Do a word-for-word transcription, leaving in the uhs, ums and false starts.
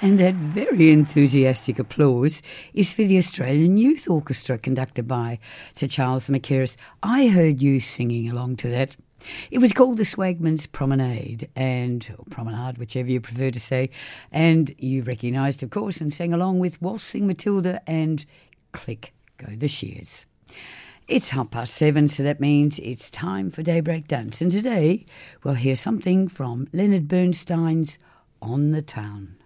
And that very enthusiastic applause is for the Australian Youth Orchestra conducted by Sir Charles Mackerras. I heard you singing along to that. It was called the Swagman's Promenade, and or Promenade, whichever you prefer to say, and you recognised, of course, and sang along with Waltzing Matilda and Click Go the Shears. It's half past seven, so that means it's time for Daybreak Dance, and today we'll hear something from Leonard Bernstein's On the Town.